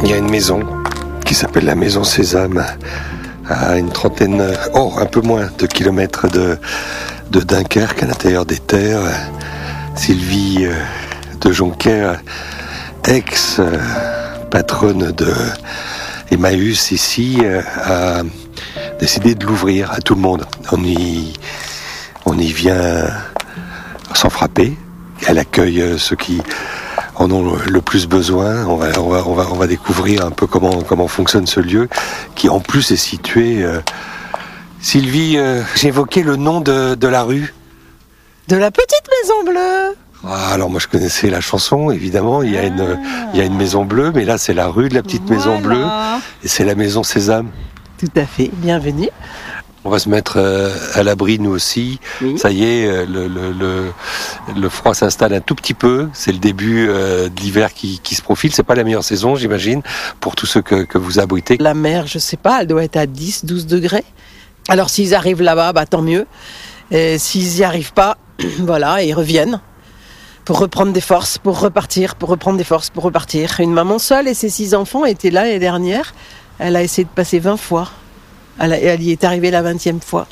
Il y a une maison qui s'appelle la Maison Sésame, à une trentaine, un peu moins de kilomètres de Dunkerque, à l'intérieur des terres. Sylvie de Jonquer, ex-patronne de Emmaüs ici, a décidé de l'ouvrir à tout le monde. On y vient sans frapper. Elle accueille ceux qui en ont le plus besoin. On va découvrir un peu comment fonctionne ce lieu, qui en plus est situé. Sylvie, j'évoquais le nom de la rue. De la petite maison bleue. Alors moi je connaissais la chanson, évidemment, il y a une maison bleue, mais là c'est la rue de la petite maison bleue, et c'est la Maison Sésame. Tout à fait, bienvenue. On va se mettre à l'abri nous aussi. Oui. Ça y est, le froid s'installe un tout petit peu. C'est le début de l'hiver qui se profile. C'est pas la meilleure saison, j'imagine, pour tous ceux que vous abritez. La mer, je sais pas, elle doit être à 10-12 degrés. Alors s'ils arrivent là-bas, tant mieux. Et s'ils y arrivent pas, voilà, ils reviennent pour reprendre des forces, pour repartir, pour reprendre des forces, pour repartir. Une maman seule et ses 6 enfants étaient là l'année dernière. Elle a essayé de passer 20 fois. Elle y est arrivée la 20e fois.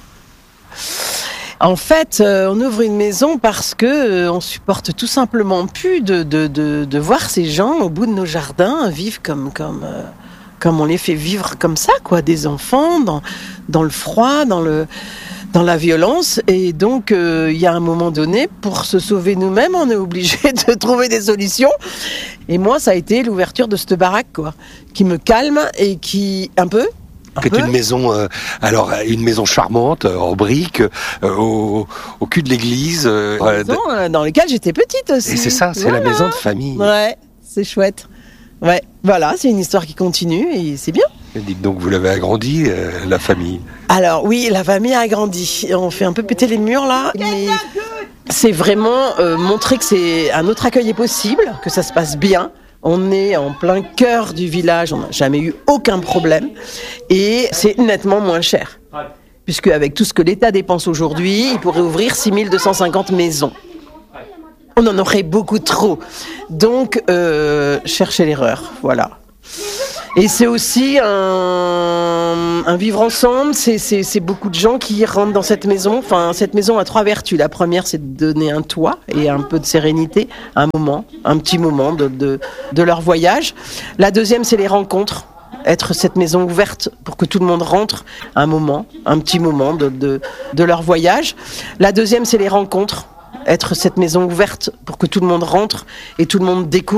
En fait, on ouvre une maison parce que on supporte tout simplement plus de voir ces gens au bout de nos jardins vivre comme on les fait vivre comme ça, quoi, des enfants dans le froid, dans la violence. Et donc, il y a un moment donné, pour se sauver nous-mêmes, on est obligé de trouver des solutions. Et moi, ça a été l'ouverture de cette baraque, quoi, qui me calme et qui, C'est une maison, une maison charmante, en briques, au cul de l'église. Maison dans laquelle j'étais petite aussi. Et c'est ça, c'est la maison de famille. Ouais, c'est chouette. Ouais, voilà, c'est une histoire qui continue et c'est bien. Et dites donc, vous l'avez agrandi, la famille. Alors oui, la famille a agrandi. On fait un peu péter les murs là, mais c'est vraiment montrer que c'est un autre accueil est possible, que ça se passe bien. On est en plein cœur du village, on n'a jamais eu aucun problème et c'est nettement moins cher. Puisque avec tout ce que l'État dépense aujourd'hui, il pourrait ouvrir 6250 maisons. On en aurait beaucoup trop. Donc, cherchez l'erreur, voilà. Et c'est aussi un vivre ensemble, c'est beaucoup de gens qui rentrent dans cette maison. Enfin, cette maison a 3 vertus. La première, c'est de donner un toit et un peu de sérénité, un petit moment de leur voyage. La deuxième, c'est les rencontres. Être cette maison ouverte pour que tout le monde rentre, un petit moment de leur voyage. La deuxième, c'est les rencontres. Être cette maison ouverte pour que tout le monde rentre et tout le monde découvre.